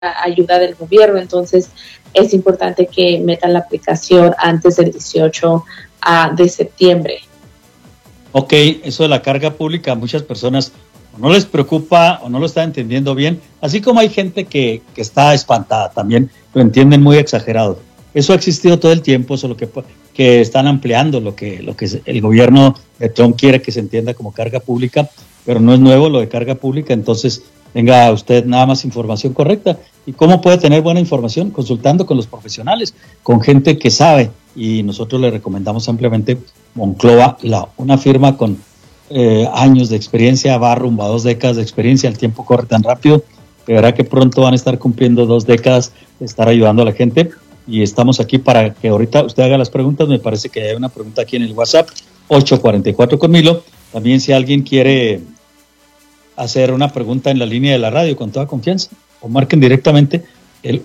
ayuda del gobierno. Entonces es importante que metan la aplicación antes del 18 de septiembre. Ok, eso de la carga pública a muchas personas o no les preocupa o no lo están entendiendo bien, así como hay gente que está espantada también, lo entienden muy exagerado. Eso ha existido todo el tiempo, solo que están ampliando lo que el gobierno de Trump quiere que se entienda como carga pública, pero no es nuevo lo de carga pública. Entonces tenga usted nada más información correcta. ¿Y cómo puede tener buena información? Consultando con los profesionales, con gente que sabe, y nosotros le recomendamos ampliamente Monclova, una firma con años de experiencia, va rumbo a 2 décadas de experiencia. El tiempo corre tan rápido que verá que pronto van a estar cumpliendo 2 décadas de estar ayudando a la gente, y estamos aquí para que ahorita usted haga las preguntas. Me parece que hay una pregunta aquí en el WhatsApp 844 con Milo. También si alguien quiere hacer una pregunta en la línea de la radio con toda confianza, o marquen directamente el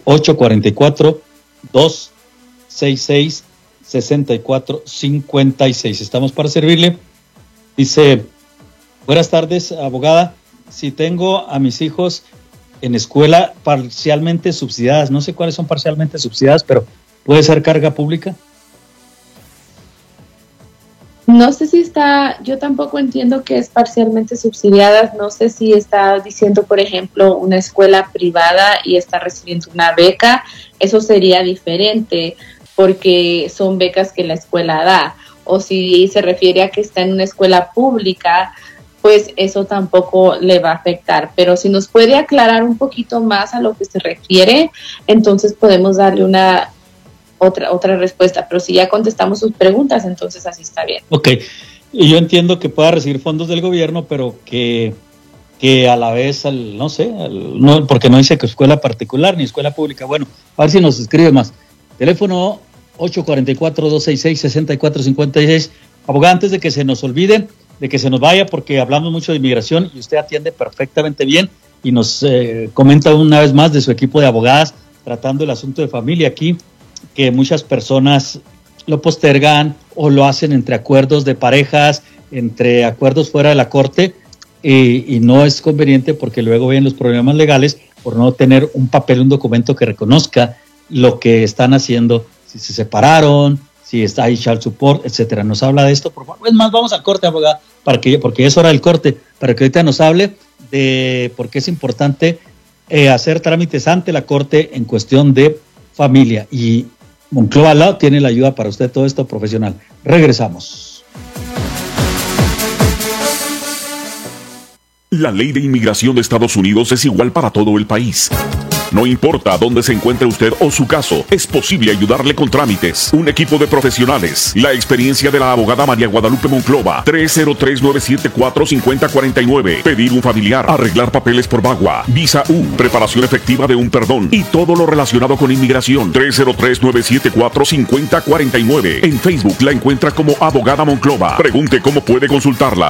844-266-6456. Estamos para servirle. Dice: buenas tardes, abogada. Si tengo a mis hijos en escuela parcialmente subsidiadas, no sé cuáles son parcialmente subsidiadas, pero ¿puede ser carga pública? No sé si yo tampoco entiendo que es parcialmente subsidiadas. No sé si está diciendo, por ejemplo, una escuela privada y está recibiendo una beca. Eso sería diferente porque son becas que la escuela da. O si se refiere a que está en una escuela pública, pues eso tampoco le va a afectar. Pero si nos puede aclarar un poquito más a lo que se refiere, entonces podemos darle otra respuesta. Pero si ya contestamos sus preguntas, entonces así está bien. Ok, y yo entiendo que pueda recibir fondos del gobierno, pero que a la vez, no, porque no dice que escuela particular ni escuela pública. Bueno, a ver si nos escribe más. Teléfono 844-266-6456. Abogada, antes de que se nos olvide, de que se nos vaya, porque hablamos mucho de inmigración y usted atiende perfectamente bien y nos comenta una vez más de su equipo de abogadas tratando el asunto de familia aquí, que muchas personas lo postergan o lo hacen entre acuerdos de parejas, entre acuerdos fuera de la corte, y no es conveniente porque luego vienen los problemas legales por no tener un papel, un documento que reconozca lo que están haciendo, si se separaron, si está ahí child support, etcétera. Nos habla de esto, por favor. Es más, vamos al corte, abogada, porque es hora del corte, para que ahorita nos hable de por qué es importante hacer trámites ante la corte en cuestión de familia. Y Monclova Law tiene la ayuda para usted, todo esto profesional. Regresamos. La ley de inmigración de Estados Unidos es igual para todo el país. No importa dónde se encuentre usted o su caso, es posible ayudarle con trámites. Un equipo de profesionales. La experiencia de la abogada María Guadalupe Monclova. 303-974-5049. Pedir un familiar. Arreglar papeles por VAWA. Visa U. Preparación efectiva de un perdón. Y todo lo relacionado con inmigración. 303-974-5049. En Facebook la encuentra como Abogada Monclova. Pregunte cómo puede consultarla.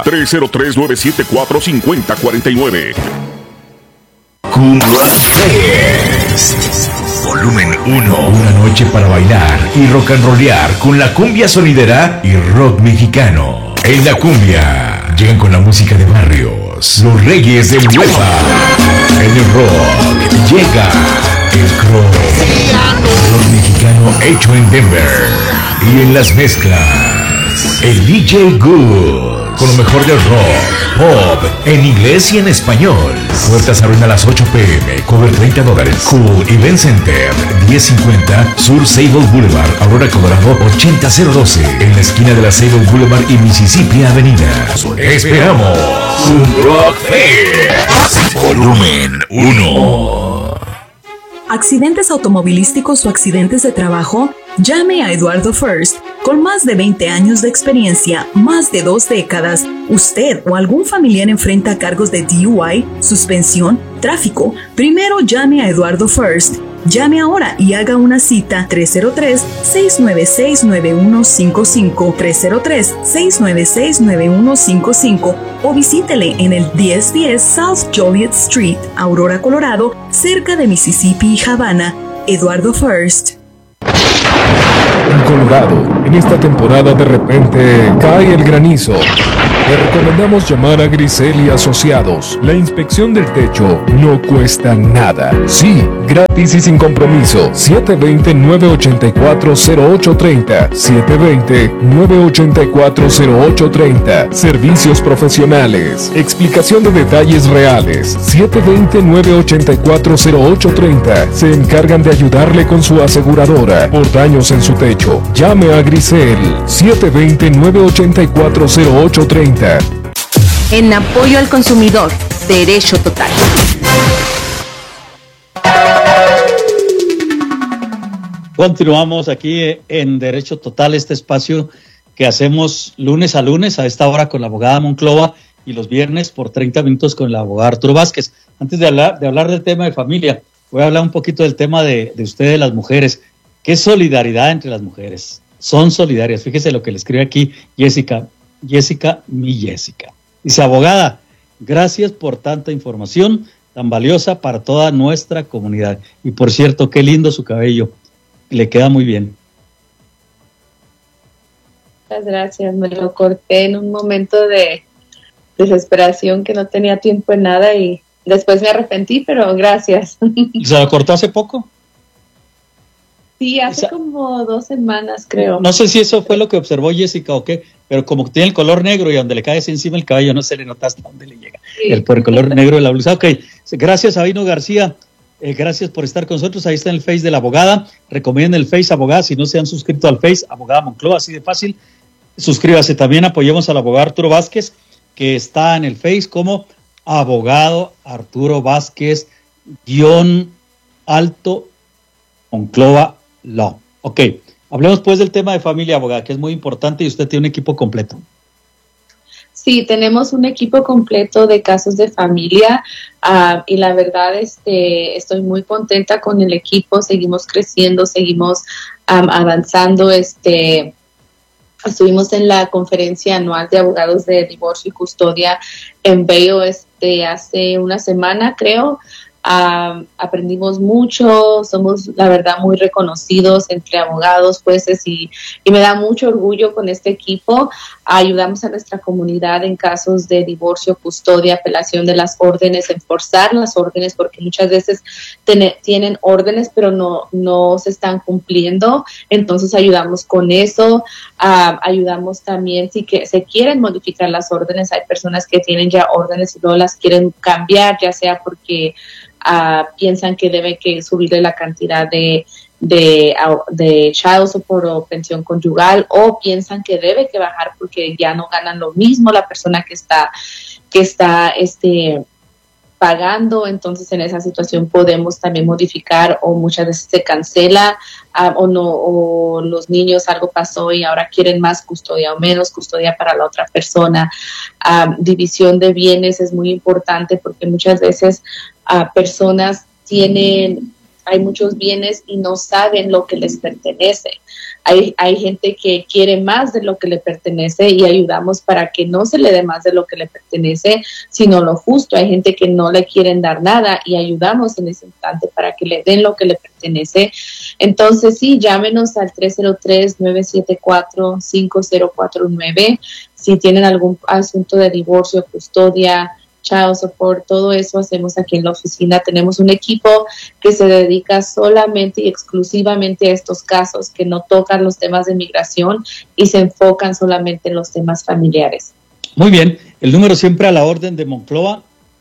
303-974-5049. Cool Rock Fest Volumen 1. Una noche para bailar y rock and rollear con la cumbia sonidera y rock mexicano. En la cumbia llegan con la música de barrios, los reyes del huepa. En el rock llega el crow, rock mexicano hecho en Denver. Y en las mezclas, el DJ Good, con lo mejor del rock, pop, en inglés y en español. Puertas abren a las 8 p.m. Cover $30. Cool Event Center, 1050 Sur Sable Boulevard, Aurora, Colorado, 80012. En la esquina de la Sable Boulevard y Mississippi Avenida. Esperamos un Rock Fest Volumen 1. ¿Accidentes automovilísticos o accidentes de trabajo? Llame a Eduardo First. Con más de 20 años de experiencia, más de 2 décadas, usted o algún familiar enfrenta cargos de DUI, suspensión, tráfico. Primero llame a Eduardo First. Llame ahora y haga una cita 303-696-9155, 303-696-9155 o visítele en el 1010 South Joliet Street, Aurora, Colorado, cerca de Mississippi y Havana. Eduardo First. En Colorado, en esta temporada de repente cae el granizo. Te recomendamos llamar a Grisel y Asociados. La inspección del techo no cuesta nada. Sí, gratis y sin compromiso. 720-984-0830. 720-984-0830. Servicios profesionales. Explicación de detalles reales. 720-984-0830. Se encargan de ayudarle con su aseguradora por daños en su techo. Llame a Grisel. 720-984-0830. En apoyo al consumidor, Derecho Total. Continuamos aquí en Derecho Total, este espacio que hacemos lunes a lunes a esta hora con la abogada Monclova y los viernes por 30 minutos con la abogada Arturo Vázquez. Antes de hablar del tema de familia, voy a hablar un poquito del tema de ustedes, las mujeres. ¿Qué solidaridad entre las mujeres? Son solidarias. Fíjese lo que le escribe aquí Jessica, mi Jessica. Dice, abogada, gracias por tanta información tan valiosa para toda nuestra comunidad. Y por cierto, qué lindo su cabello. Le queda muy bien. Muchas gracias. Me lo corté en un momento de desesperación que no tenía tiempo en nada y después me arrepentí, pero gracias. ¿Se lo cortó hace poco? Sí, hace como 2 semanas, creo. No sé si eso fue lo que observó Jessica o qué, pero como tiene el color negro y donde le cae encima el cabello no se le nota hasta dónde le llega. Sí. Por el color negro de la blusa. Ok, gracias Sabino García. Gracias por estar con nosotros. Ahí está en el Face de la abogada. Recomienden el Face abogada. Si no se han suscrito al Face, abogada Monclova, así de fácil. Suscríbase. También apoyemos al abogado Arturo Vázquez, que está en el Face como abogado Arturo Vázquez _alto Monclova Law. Ok, hablemos pues del tema de familia, abogada, que es muy importante y usted tiene un equipo completo. Sí, tenemos un equipo completo de casos de familia y la verdad estoy muy contenta con el equipo, seguimos creciendo, seguimos avanzando. Estuvimos en la conferencia anual de abogados de divorcio y custodia en Bello hace una semana, creo. Aprendimos mucho, somos la verdad muy reconocidos entre abogados, jueces y me da mucho orgullo con este equipo. Ayudamos a nuestra comunidad en casos de divorcio, custodia, apelación de las órdenes, enforzar las órdenes porque muchas veces tienen órdenes pero no se están cumpliendo, entonces ayudamos con eso. Ayudamos también si que se quieren modificar las órdenes, hay personas que tienen ya órdenes y no las quieren cambiar, ya sea porque piensan que debe que subirle la cantidad de child support o pensión conyugal, o piensan que debe que bajar porque ya no ganan lo mismo la persona que está pagando. Entonces en esa situación podemos también modificar, o muchas veces se cancela o los niños algo pasó y ahora quieren más custodia o menos custodia para la otra persona. División de bienes es muy importante porque muchas veces personas hay muchos bienes y no saben lo que les pertenece. Hay gente que quiere más de lo que le pertenece y ayudamos para que no se le dé más de lo que le pertenece, sino lo justo. Hay gente que no le quieren dar nada y ayudamos en ese instante para que le den lo que le pertenece. Entonces sí, llámenos al 303-974-5049 si tienen algún asunto de divorcio, custodia, child support, todo eso hacemos aquí en la oficina. Tenemos un equipo que se dedica solamente y exclusivamente a estos casos, que no tocan los temas de migración y se enfocan solamente en los temas familiares. Muy bien, el número siempre a la orden de Monclova,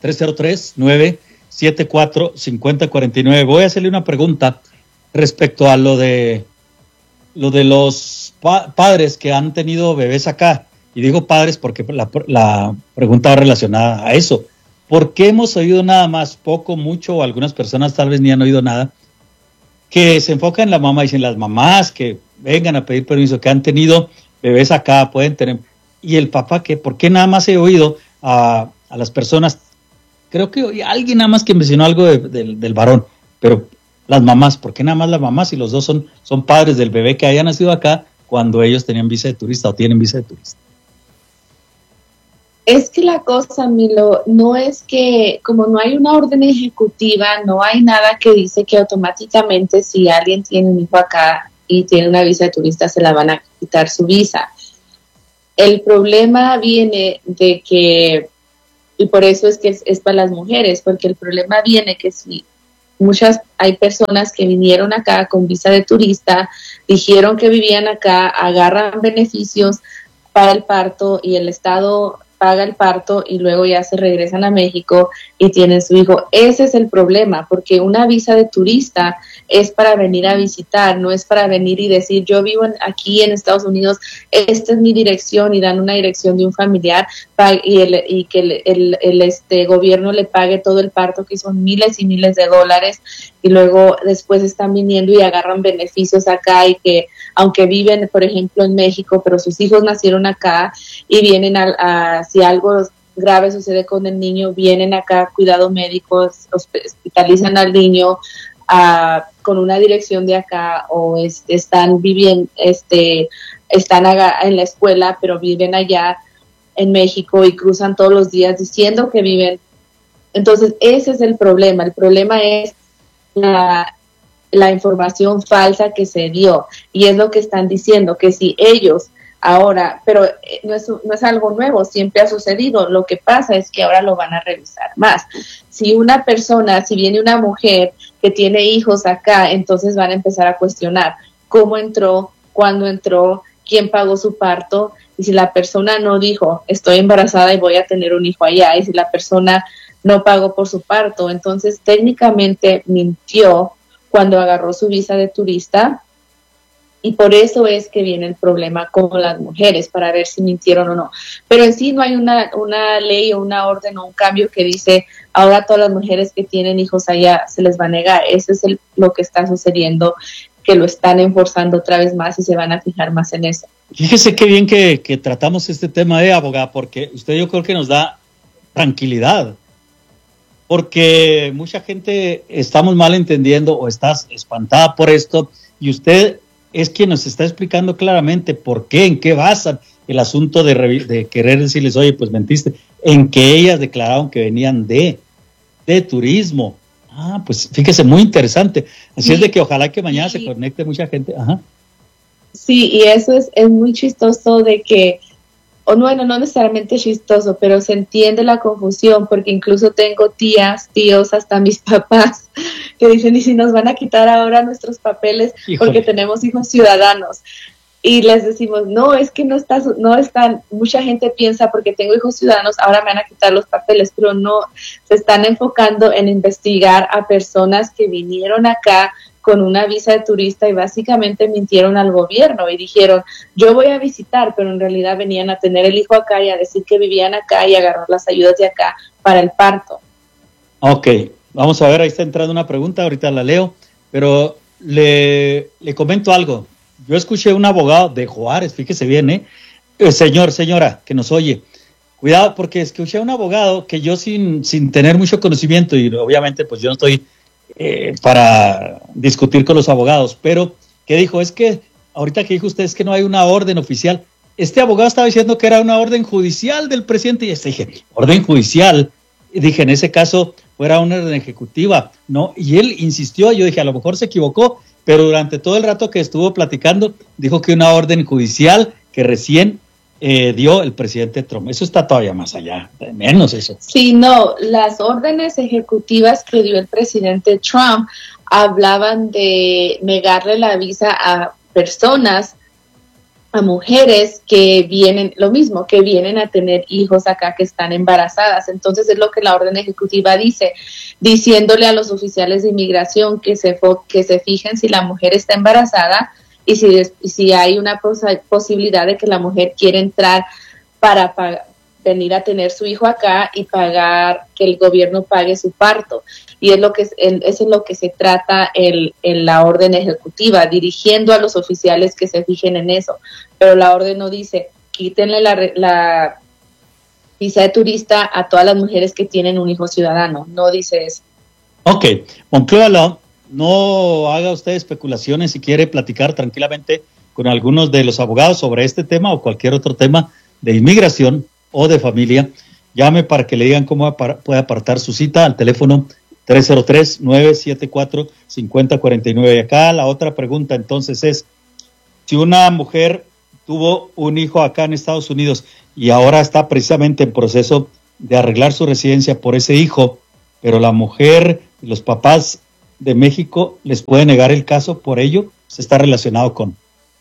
303-974-5049. Voy a hacerle una pregunta respecto a lo de los padres que han tenido bebés acá. Y digo padres porque la pregunta va relacionada a eso. ¿Por qué hemos oído nada más, poco, mucho, o algunas personas tal vez ni han oído nada, que se enfocan en la mamá? Dicen las mamás que vengan a pedir permiso, que han tenido bebés acá, pueden tener. Y el papá, ¿por qué nada más he oído a las personas? Creo que oí a alguien nada más que mencionó algo del varón, pero las mamás, ¿por qué nada más las mamás? Si los dos son padres del bebé que haya nacido acá cuando ellos tenían visa de turista o tienen visa de turista. Es que la cosa, Milo, no es que, como no hay una orden ejecutiva, no hay nada que dice que automáticamente si alguien tiene un hijo acá y tiene una visa de turista se la van a quitar su visa. El problema viene de que, y por eso es que es para las mujeres, porque el problema viene que si hay personas que vinieron acá con visa de turista, dijeron que vivían acá, agarran beneficios para el parto y el Estado paga el parto y luego ya se regresan a México y tienen su hijo. Ese es el problema, porque una visa de turista es para venir a visitar, no es para venir y decir yo vivo aquí en Estados Unidos, esta es mi dirección y dan una dirección de un familiar y que el gobierno le pague todo el parto, que son miles y miles de dólares, y luego después están viniendo y agarran beneficios acá, y que aunque viven, por ejemplo, en México, pero sus hijos nacieron acá y vienen si algo grave sucede con el niño, vienen acá, cuidado médico, hospitalizan al niño con una dirección de acá, o están viviendo, están en la escuela, pero viven allá en México y cruzan todos los días diciendo que viven. Entonces, ese es el problema. El problema es la información falsa que se dio, y es lo que están diciendo, que si ellos ahora, pero no es algo nuevo, siempre ha sucedido. Lo que pasa es que ahora lo van a revisar más. Si viene una mujer que tiene hijos acá, entonces van a empezar a cuestionar cómo entró, cuándo entró, quién pagó su parto, y si la persona no dijo estoy embarazada y voy a tener un hijo allá, y si la persona no pagó por su parto, entonces técnicamente mintió cuando agarró su visa de turista. Y por eso es que viene el problema con las mujeres, para ver si mintieron o no. Pero en sí no hay una ley o una orden o un cambio que dice ahora todas las mujeres que tienen hijos allá se les va a negar. Eso es lo que está sucediendo, que lo están enforzando otra vez más y se van a fijar más en eso. Fíjese qué bien que tratamos este tema, abogada, porque usted, yo creo que nos da tranquilidad, porque mucha gente estamos mal entendiendo o estás espantada por esto, y usted es quien nos está explicando claramente por qué, en qué basan el asunto de querer decirles, oye, pues mentiste, en que ellas declararon que venían de turismo. Pues fíjese, muy interesante. Así es de que ojalá que mañana se conecte mucha gente. Ajá. Sí, y eso es muy chistoso de que, bueno, no necesariamente chistoso, pero se entiende la confusión, porque incluso tengo tías, tíos, hasta mis papás, que dicen, ¿y si nos van a quitar ahora nuestros papeles? Híjole. Porque tenemos hijos ciudadanos? Y les decimos, no, es que no están, mucha gente piensa porque tengo hijos ciudadanos, ahora me van a quitar los papeles, pero no, se están enfocando en investigar a personas que vinieron acá con una visa de turista y básicamente mintieron al gobierno y dijeron, yo voy a visitar, pero en realidad venían a tener el hijo acá y a decir que vivían acá y agarrar las ayudas de acá para el parto. Ok, vamos a ver, ahí está entrando una pregunta, ahorita la leo, pero le comento algo. Yo escuché un abogado de Juárez, fíjese bien, señora, que nos oye, cuidado, porque escuché a un abogado que yo sin tener mucho conocimiento, y obviamente pues yo no estoy para discutir con los abogados, pero que dijo, es que ahorita que dijo usted es que no hay una orden oficial, este abogado estaba diciendo que era una orden judicial del presidente, y dije, orden judicial, y dije, en ese caso fuera una orden ejecutiva, ¿no? Y él insistió, yo dije, a lo mejor se equivocó, pero durante todo el rato que estuvo platicando, dijo que una orden judicial que recién dio el presidente Trump. Eso está todavía más allá, menos eso. Sí, no, las órdenes ejecutivas que dio el presidente Trump hablaban de negarle la visa a personas, a mujeres que vienen, lo mismo, que vienen a tener hijos acá, que están embarazadas. Entonces es lo que la orden ejecutiva dice, diciéndole a los oficiales de inmigración que se fijen si la mujer está embarazada y si hay una posibilidad de que la mujer quiere entrar para venir a tener su hijo acá y pagar, que el gobierno pague su parto. Y eso es lo que se trata en la orden ejecutiva, dirigiendo a los oficiales que se fijen en eso. Pero la orden no dice, quítenle la visa de turista a todas las mujeres que tienen un hijo ciudadano. No dice eso. Ok, conclúalo. No haga usted especulaciones. Si quiere platicar tranquilamente con algunos de los abogados sobre este tema o cualquier otro tema de inmigración o de familia, llame para que le digan cómo puede apartar su cita al teléfono 303-974-5049. Acá la otra pregunta entonces es, si una mujer tuvo un hijo acá en Estados Unidos y ahora está precisamente en proceso de arreglar su residencia por ese hijo, pero la mujer y los papás de México les puede negar el caso por ello, se está relacionado con.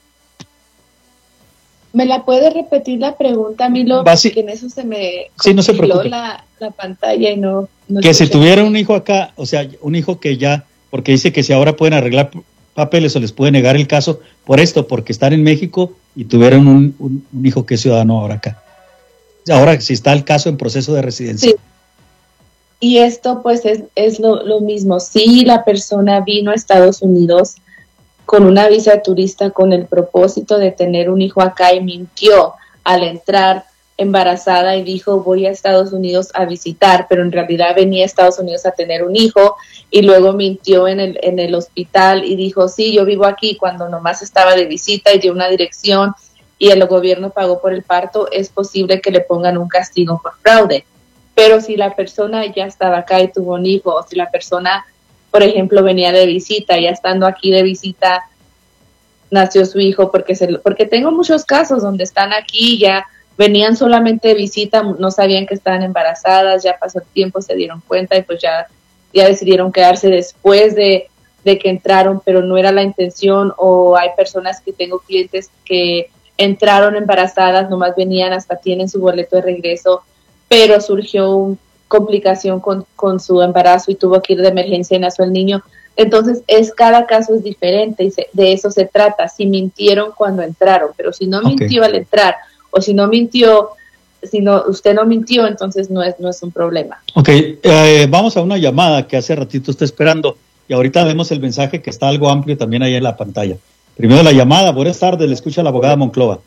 ¿Me la puede repetir la pregunta, Milo? Porque en eso se me no se preocupe. la pantalla y no que si tuviera un hijo acá, o sea, un hijo que ya, porque dice que si ahora pueden arreglar papeles o les puede negar el caso por esto, porque están en México y tuvieron un hijo que es ciudadano ahora acá. Ahora si está el caso en proceso de residencia. Sí. Y esto pues es lo mismo. Si la persona vino a Estados Unidos con una visa de turista con el propósito de tener un hijo acá y mintió al entrar embarazada y dijo voy a Estados Unidos a visitar, pero en realidad venía a Estados Unidos a tener un hijo y luego mintió en el hospital y dijo sí, yo vivo aquí cuando nomás estaba de visita y dio una dirección y el gobierno pagó por el parto, es posible que le pongan un castigo por fraude. Pero si la persona ya estaba acá y tuvo un hijo, o si la persona, por ejemplo, venía de visita, ya estando aquí de visita, nació su hijo, porque tengo muchos casos donde están aquí, ya venían solamente de visita, no sabían que estaban embarazadas, ya pasó el tiempo, se dieron cuenta y pues ya decidieron quedarse después de que entraron, pero no era la intención, o hay personas que tengo clientes que entraron embarazadas, nomás venían, hasta tienen su boleto de regreso, pero surgió una complicación con su embarazo y tuvo que ir de emergencia y nació el niño. Entonces, cada caso es diferente y de eso se trata, si mintieron cuando entraron, pero si no mintió al entrar o si no mintió, usted no mintió, entonces no es un problema. Ok, vamos a una llamada que hace ratito está esperando y ahorita vemos el mensaje que está algo amplio también ahí en la pantalla. Primero la llamada, buenas tardes, le escucha la abogada Monclova.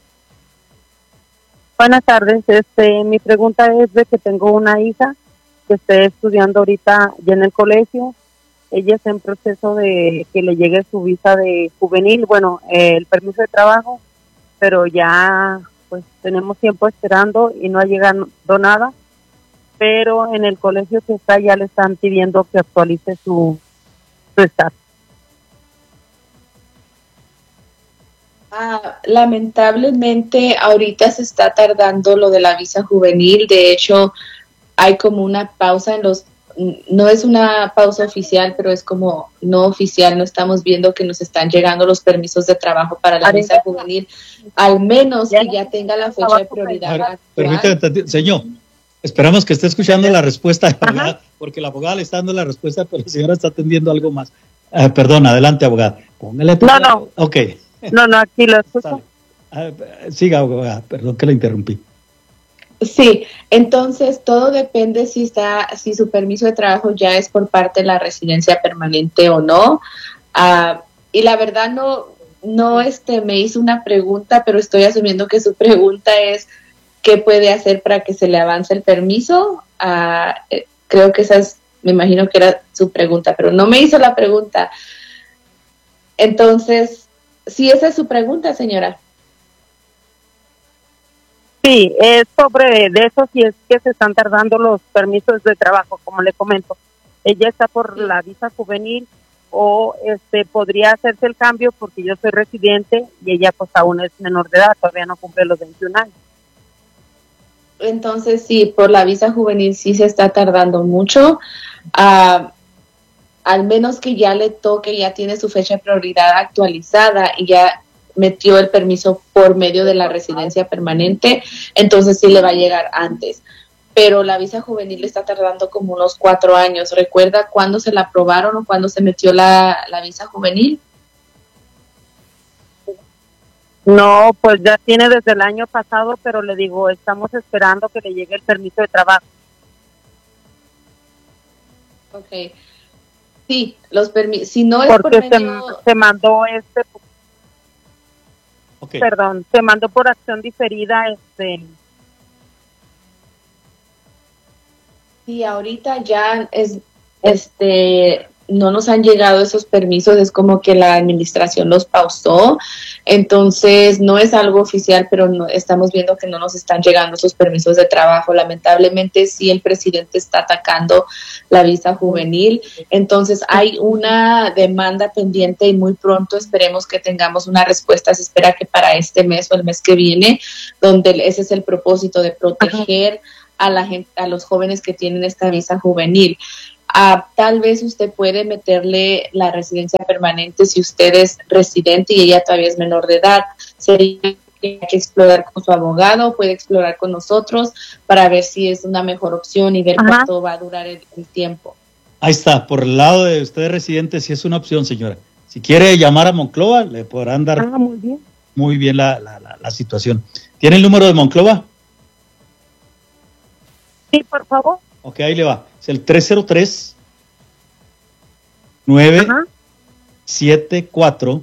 Buenas tardes, mi pregunta es de que tengo una hija que está estudiando ahorita ya en el colegio. Ella está en proceso de que le llegue su visa de juvenil, el permiso de trabajo, pero ya pues tenemos tiempo esperando y no ha llegado nada, pero en el colegio que está ya le están pidiendo que actualice su estatus. Lamentablemente ahorita se está tardando lo de la visa juvenil. De hecho hay como una pausa no es una pausa oficial, pero es como no oficial. No estamos viendo que nos están llegando los permisos de trabajo para la visa juvenil, al menos que ya tenga la fecha de prioridad. Permítame, señor, esperamos que esté escuchando la respuesta de la abogada, porque la abogada le está dando la respuesta, pero la señora está atendiendo algo más. Perdón, adelante, abogada. Póngale. No. Ok. No, aquí lo escucho. Siga, abogada, perdón que la interrumpí. Sí, entonces todo depende si su permiso de trabajo ya es por parte de la residencia permanente o no. Y la verdad no me hizo una pregunta, pero estoy asumiendo que su pregunta es ¿qué puede hacer para que se le avance el permiso? Creo que me imagino que era su pregunta, pero no me hizo la pregunta. Entonces, sí, esa es su pregunta, señora. Sí, es sobre de eso, si es que se están tardando los permisos de trabajo, como le comento. Ella está por la visa juvenil o podría hacerse el cambio porque yo soy residente y ella pues aún es menor de edad, todavía no cumple los 21 años. Entonces sí, por la visa juvenil sí se está tardando mucho. Al menos que ya le toque, ya tiene su fecha de prioridad actualizada y ya metió el permiso por medio de la residencia permanente, entonces sí le va a llegar antes. Pero la visa juvenil está tardando como unos 4 años. ¿Recuerda cuándo se la aprobaron o cuándo se metió la visa juvenil? No, pues ya tiene desde el año pasado, pero le digo, estamos esperando que le llegue el permiso de trabajo. Ok. Sí, los permisos, si no es porque por medio... se mandó Okay. Perdón, se mandó por acción diferida Sí, ahorita ya no nos han llegado esos permisos, es como que la administración los pausó, entonces no es algo oficial, pero estamos viendo que no nos están llegando esos permisos de trabajo. Lamentablemente sí, el presidente está atacando la visa juvenil, entonces hay una demanda pendiente y muy pronto esperemos que tengamos una respuesta. Se espera que para este mes o el mes que viene, donde ese es el propósito de proteger a la gente, a los jóvenes que tienen esta visa juvenil. Tal vez usted puede meterle la residencia permanente si usted es residente y ella todavía es menor de edad. Sería que hay que explorar con su abogado, puede explorar con nosotros para ver si es una mejor opción y ver cuánto va a durar el tiempo. Ahí está, por el lado de usted residente, sí es una opción, señora. Si quiere llamar a Monclova, le podrán dar muy bien la situación. ¿Tiene el número de Monclova? Sí, por favor. Ok, ahí le va. Es el 303 974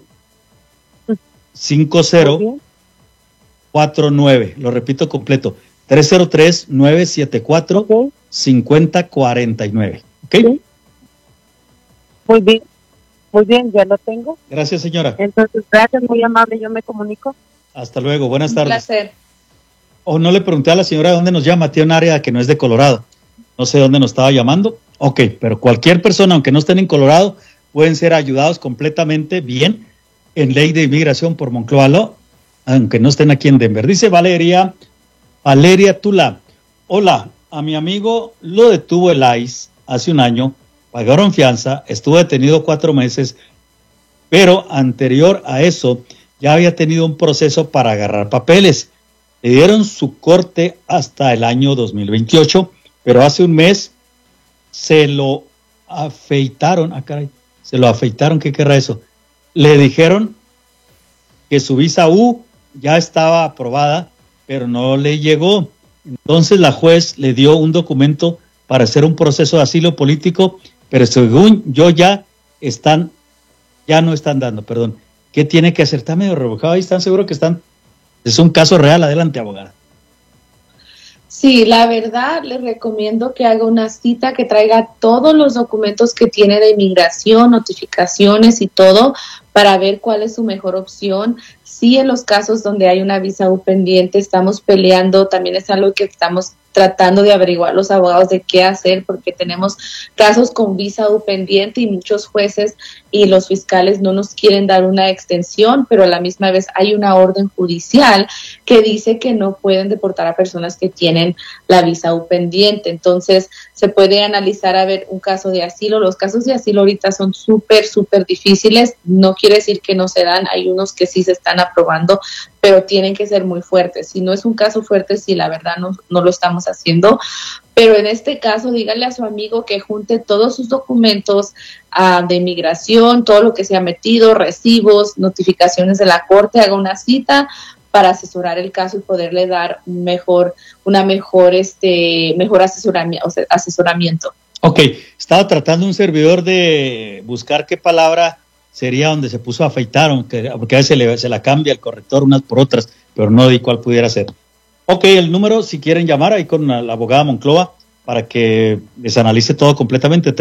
5049. Lo repito completo. 303 974 5049. ¿Ok? Sí. Muy bien, ya lo tengo. Gracias, señora. Entonces, gracias, muy amable, yo me comunico. Hasta luego, buenas tardes. Un placer. No le pregunté a la señora de dónde nos llama, tiene un área que no es de Colorado. No sé dónde nos estaba llamando. Ok, pero cualquier persona, aunque no estén en Colorado, pueden ser ayudados completamente bien en ley de inmigración por Monclova Law, aunque no estén aquí en Denver. Dice Valeria Tula. Hola, a mi amigo lo detuvo el ICE hace un año, pagaron fianza, estuvo detenido 4 meses, pero anterior a eso ya había tenido un proceso para agarrar papeles. Le dieron su corte hasta el año 2028, pero hace un mes se lo afeitaron. Se lo afeitaron, ¿qué querrá eso? Le dijeron que su visa U ya estaba aprobada, pero no le llegó. Entonces la juez le dio un documento para hacer un proceso de asilo político, pero según yo ya no están dando, perdón. ¿Qué tiene que hacer? Está medio rebujado ahí, ¿están seguros que están? Es un caso real, adelante, abogada. Sí, la verdad les recomiendo que haga una cita, que traiga todos los documentos que tiene de inmigración, notificaciones y todo, para ver cuál es su mejor opción. Sí, en los casos donde hay una visa U pendiente, estamos peleando, también es algo que estamos tratando de averiguar los abogados de qué hacer, porque tenemos casos con visa U pendiente y muchos jueces y los fiscales no nos quieren dar una extensión, pero a la misma vez hay una orden judicial que dice que no pueden deportar a personas que tienen la visa U pendiente. Entonces se puede analizar a ver un caso de asilo. Los casos de asilo ahorita son súper difíciles, no quiere decir que no se dan, hay unos que sí se están aprobando, pero tienen que ser muy fuertes. Si no es un caso fuerte, sí, la verdad no lo estamos haciendo. Pero en este caso, dígale a su amigo que junte todos sus documentos de inmigración, todo lo que se ha metido, recibos, notificaciones de la corte, haga una cita para asesorar el caso y poderle dar mejor asesoramiento. Ok, estaba tratando un servidor de buscar qué palabra sería donde se puso afeitaron, porque a veces se la cambia el corrector unas por otras, pero no di cuál pudiera ser. Ok, el número, si quieren llamar ahí con la abogada Monclova para que les analice todo completamente,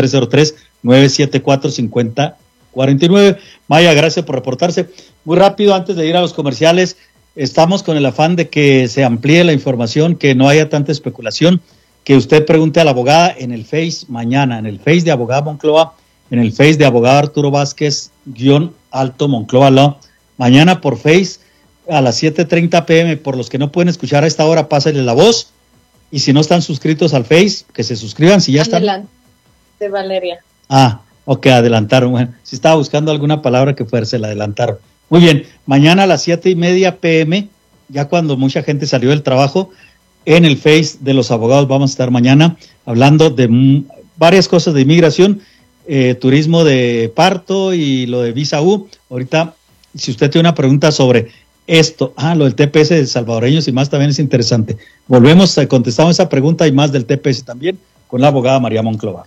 303-974-5049. Maya, gracias por reportarse. Muy rápido, antes de ir a los comerciales, estamos con el afán de que se amplíe la información, que no haya tanta especulación, que usted pregunte a la abogada en el Face mañana, en el Face de abogada Monclova, en el Face de abogado Arturo Vázquez, _Monclova Law, mañana por Face a las 7:30 p.m. Por los que no pueden escuchar a esta hora, pásenle la voz, y si no están suscritos al Face, que se suscriban. Si ya están. Adelante, Valeria. Ok, adelantaron. Bueno, si estaba buscando alguna palabra que fuera, se la adelantaron. Muy bien, mañana a las 7:30 p.m., ya cuando mucha gente salió del trabajo, en el Face de los abogados vamos a estar mañana hablando de varias cosas de inmigración, turismo de parto y lo de visa U. Ahorita, si usted tiene una pregunta sobre esto, lo del TPS de salvadoreños y más, también es interesante. Volvemos, contestamos esa pregunta y más del TPS también con la abogada María Monclova.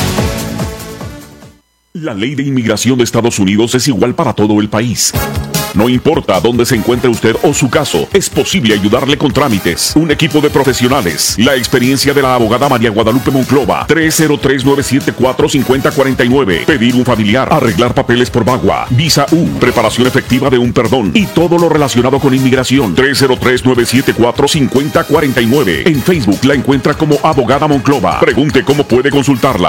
La ley de inmigración de Estados Unidos es igual para todo el país. No importa dónde se encuentre usted o su caso, es posible ayudarle con trámites. Un equipo de profesionales. La experiencia de la abogada María Guadalupe Monclova. 303-974-5049. Pedir un familiar. Arreglar papeles por VAWA. Visa U. Preparación efectiva de un perdón. Y todo lo relacionado con inmigración. 303-974-5049. En Facebook la encuentra como Abogada Monclova. Pregunte cómo puede consultarla.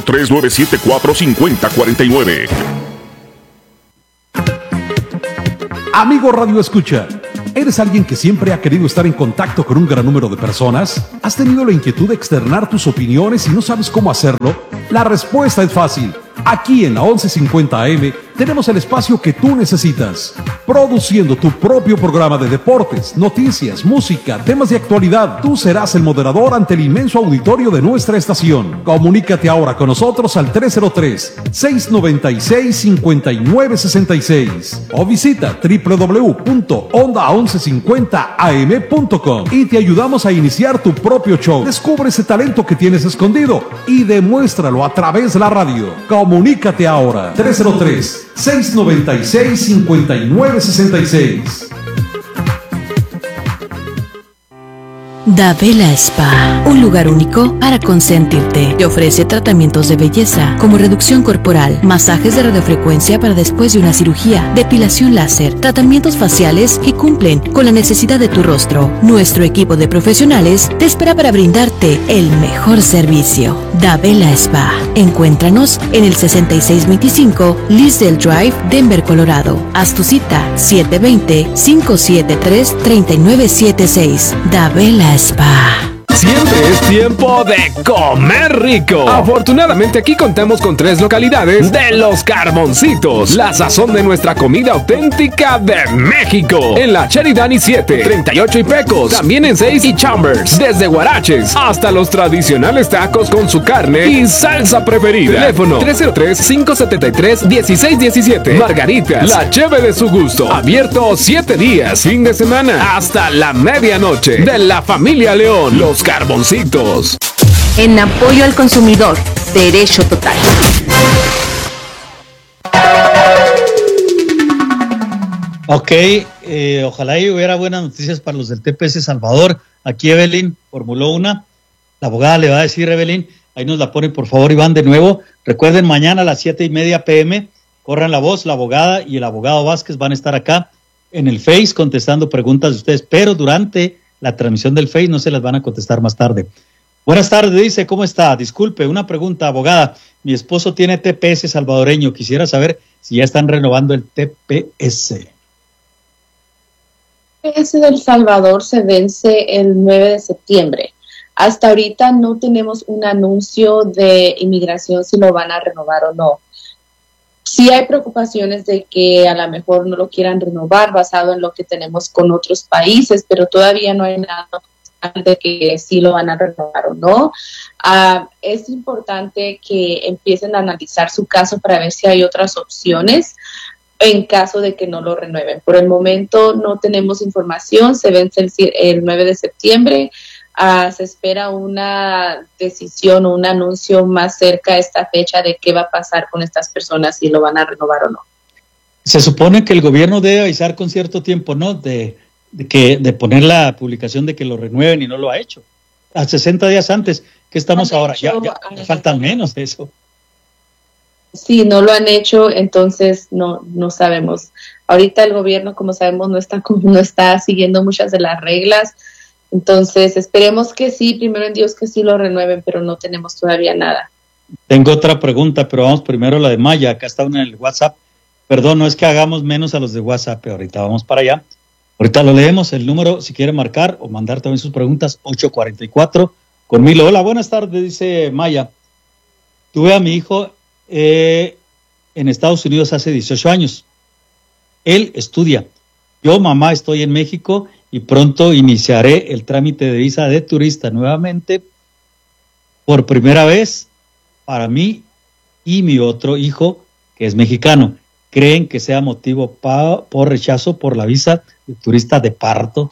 303-974-5049. Amigo Radio Escucha, ¿eres alguien que siempre ha querido estar en contacto con un gran número de personas? ¿Has tenido la inquietud de externar tus opiniones y no sabes cómo hacerlo? La respuesta es fácil. Aquí en la 1150 AM tenemos el espacio que tú necesitas. Produciendo tu propio programa de deportes, noticias, música, temas de actualidad. Tú serás el moderador ante el inmenso auditorio de nuestra estación. Comunícate ahora con nosotros al 303-696-5966 o visita www.onda1150am.com y te ayudamos a iniciar tu propio show. Descubre ese talento que tienes escondido y demuéstralo a través de la radio. Comunícate ahora. 303-696-5966. Davela Spa, un lugar único para consentirte. Te ofrece tratamientos de belleza como reducción corporal, masajes de radiofrecuencia para después de una cirugía, depilación láser, tratamientos faciales que cumplen con la necesidad de tu rostro. Nuestro equipo de profesionales te espera para brindarte el mejor servicio. Davela Spa. Encuéntranos en el 6625 Lisdale Drive, Denver, Colorado. Haz tu cita 720-573-3976. Davela Spa. Siempre es tiempo de comer rico. Afortunadamente aquí contamos con 3 localidades de Los Carboncitos, la sazón de nuestra comida auténtica de México. En la Sheridan y 7, 38 y Pecos, también en 6 y Chambers, desde guaraches hasta los tradicionales tacos con su carne y salsa preferida. Teléfono 303-573-1617. Margaritas, la cheve de su gusto. Abierto 7 días, fin de semana, hasta la medianoche. De la familia León, Los Carboncitos. En apoyo al consumidor, Derecho Total. Ok, ojalá y hubiera buenas noticias para los del TPS Salvador. Aquí Evelyn formuló una. La abogada le va a decir, Evelyn, ahí nos la ponen por favor, Iván, de nuevo. Recuerden, mañana a las 7:30 p.m., corran la voz, la abogada y el abogado Vázquez van a estar acá en el Face contestando preguntas de ustedes, pero durante la transmisión del Face no se las van a contestar más tarde. Buenas tardes, dice, ¿cómo está? Disculpe, una pregunta, abogada. Mi esposo tiene TPS salvadoreño. Quisiera saber si ya están renovando el TPS. El TPS del Salvador se vence el 9 de septiembre. Hasta ahorita no tenemos un anuncio de inmigración si lo van a renovar o no. Sí hay preocupaciones de que a lo mejor no lo quieran renovar basado en lo que tenemos con otros países, pero todavía no hay nada de que sí lo van a renovar o no. Es importante que empiecen a analizar su caso para ver si hay otras opciones en caso de que no lo renueven. Por el momento no tenemos información, se vence el 9 de septiembre. Se espera una decisión o un anuncio más cerca a esta fecha de qué va a pasar con estas personas, si lo van a renovar o no. Se supone que el gobierno debe avisar con cierto tiempo, ¿no? De poner la publicación de que lo renueven y no lo ha hecho. A 60 días antes, que estamos ahora, ya faltan menos de eso. Sí, no lo han hecho, entonces no sabemos. Ahorita el gobierno, como sabemos, no está siguiendo muchas de las reglas. Entonces, esperemos que sí, primero en Dios que sí lo renueven, pero no tenemos todavía nada. Tengo otra pregunta, pero vamos primero a la de Maya. Acá está una en el WhatsApp. Perdón, no es que hagamos menos a los de WhatsApp, pero ahorita vamos para allá. Ahorita lo leemos, el número, si quiere marcar o mandar también sus preguntas, 844 con Milo. Hola, buenas tardes, dice Maya. Tuve a mi hijo en Estados Unidos hace 18 años. Él estudia. Yo, mamá, estoy en México y pronto iniciaré el trámite de visa de turista nuevamente por primera vez para mí y mi otro hijo que es mexicano. ¿Creen que sea motivo por rechazo por la visa de turista de parto?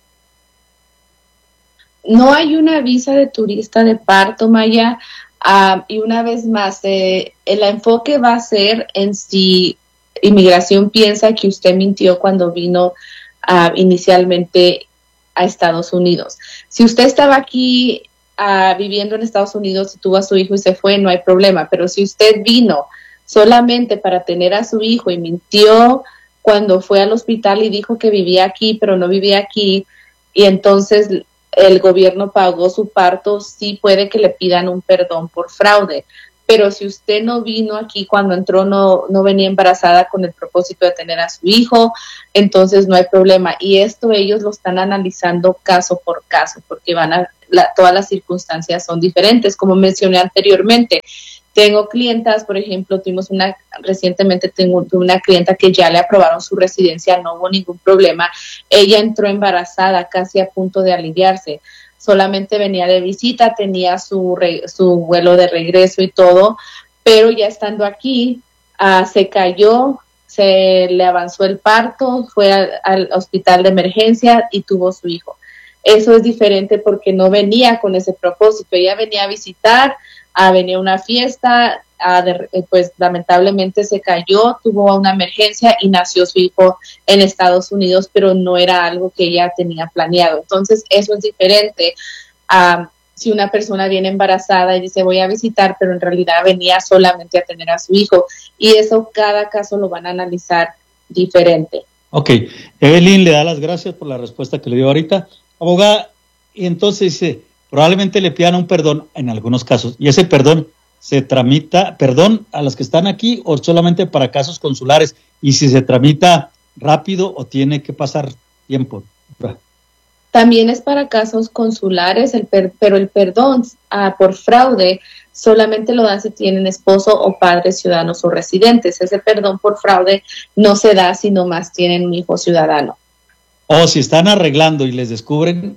No hay una visa de turista de parto, Maya, y una vez más, el enfoque va a ser en si inmigración piensa que usted mintió cuando vino inicialmente a Estados Unidos. Si usted estaba aquí viviendo en Estados Unidos y tuvo a su hijo y se fue, no hay problema, pero si usted vino solamente para tener a su hijo y mintió cuando fue al hospital y dijo que vivía aquí, pero no vivía aquí, y entonces el gobierno pagó su parto, sí puede que le pidan un perdón por fraude. Pero si usted no vino aquí cuando entró, no venía embarazada con el propósito de tener a su hijo, entonces no hay problema. Y esto ellos lo están analizando caso por caso, porque todas las circunstancias son diferentes. Como mencioné anteriormente, tengo clientas, por ejemplo, recientemente tuve una clienta que ya le aprobaron su residencia, no hubo ningún problema. Ella entró embarazada, casi a punto de aliviarse. Solamente venía de visita, tenía su vuelo de regreso y todo, pero ya estando aquí, se cayó, se le avanzó el parto, fue al hospital de emergencia y tuvo su hijo. Eso es diferente porque no venía con ese propósito, ella venía a visitar, venía a una fiesta, pues lamentablemente se cayó, tuvo una emergencia y nació su hijo en Estados Unidos, pero no era algo que ella tenía planeado. Entonces eso es diferente si una persona viene embarazada y dice voy a visitar, pero en realidad venía solamente a tener a su hijo, y eso cada caso lo van a analizar diferente. Ok, Evelyn le da las gracias por la respuesta que le dio ahorita. Abogada, y entonces dice, probablemente le pidan un perdón en algunos casos, y ese perdón se tramita, perdón a los que están aquí o solamente para casos consulares, y si se tramita rápido o tiene que pasar tiempo. También es para casos consulares, pero el perdón por fraude solamente lo dan si tienen esposo o padres ciudadanos o residentes. Ese perdón por fraude no se da si nomás tienen un hijo ciudadano. O si están arreglando y les descubren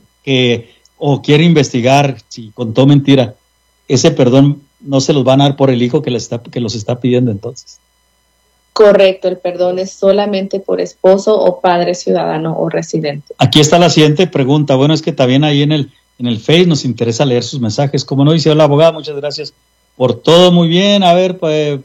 o quieren investigar si contó mentira, ese perdón no se los van a dar por el hijo que los está pidiendo entonces. Correcto, el perdón es solamente por esposo o padre ciudadano o residente. Aquí está la siguiente pregunta. Bueno, es que también ahí en el Face nos interesa leer sus mensajes. Como no dice la abogada, muchas gracias por todo. Muy bien, a ver, pues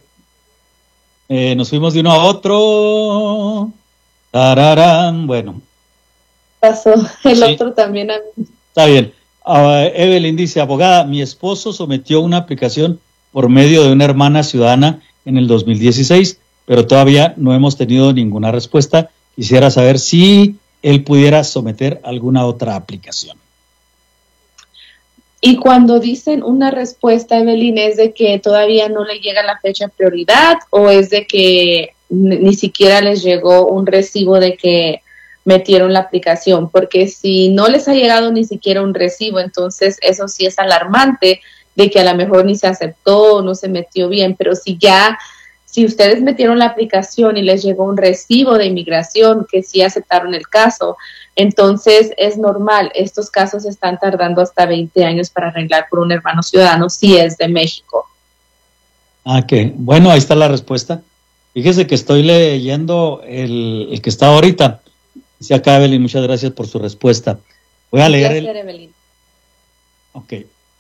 nos fuimos de uno a otro. Tararán, bueno. Pasó el otro también a mí. Está bien. Evelyn dice, abogada, mi esposo sometió una aplicación por medio de una hermana ciudadana en el 2016, pero todavía no hemos tenido ninguna respuesta. Quisiera saber si él pudiera someter alguna otra aplicación. Y cuando dicen una respuesta, Evelyn, ¿es de que todavía no le llega la fecha de prioridad o es de que ni siquiera les llegó un recibo de que metieron la aplicación? Porque si no les ha llegado ni siquiera un recibo, entonces eso sí es alarmante de que a lo mejor ni se aceptó o no se metió bien. Pero si ustedes metieron la aplicación y les llegó un recibo de inmigración que sí aceptaron el caso, entonces es normal. Estos casos están tardando hasta 20 años para arreglar por un hermano ciudadano si es de México. Ok, bueno, ahí está la respuesta. Fíjese que estoy leyendo el que está ahorita. Dice acá Evelyn, muchas gracias por su respuesta. Voy a leer Evelyn. Ok.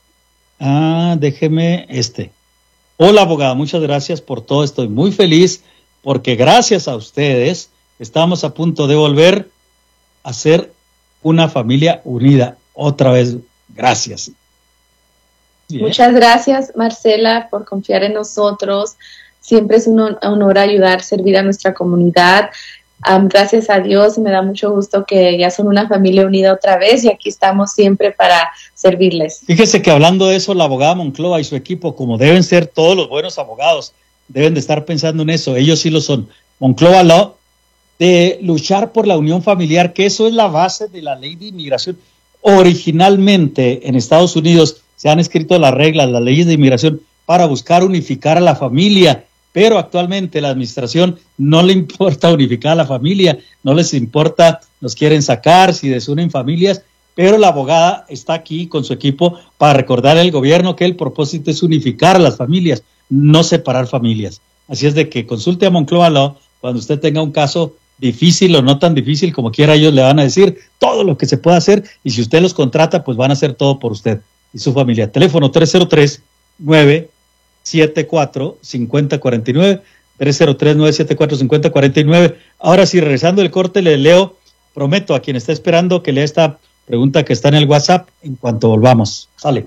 Déjeme Hola, abogada, muchas gracias por todo. Estoy muy feliz porque gracias a ustedes estamos a punto de volver a ser una familia unida. Otra vez, gracias. Bien. Muchas gracias, Marcela, por confiar en nosotros. Siempre es un honor ayudar, servir a nuestra comunidad. Gracias a Dios, me da mucho gusto que ya son una familia unida otra vez y aquí estamos siempre para servirles. Fíjese que hablando de eso, la abogada Monclova y su equipo, como deben ser todos los buenos abogados, deben de estar pensando en eso, ellos sí lo son. Monclova Law, de luchar por la unión familiar, que eso es la base de la ley de inmigración. Originalmente en Estados Unidos se han escrito las reglas, las leyes de inmigración para buscar unificar a la familia, pero actualmente la administración no le importa unificar a la familia, no les importa, nos quieren sacar, si desunen familias, pero la abogada está aquí con su equipo para recordarle al gobierno que el propósito es unificar a las familias, no separar familias. Así es de que consulte a Monclova Law cuando usted tenga un caso difícil o no tan difícil, como quiera, ellos le van a decir todo lo que se puede hacer y si usted los contrata, pues van a hacer todo por usted y su familia. Teléfono 303-974-5049, 303-974-5049. Ahora sí, regresando el corte, le leo, prometo a quien está esperando que lea esta pregunta que está en el WhatsApp en cuanto volvamos. Sale.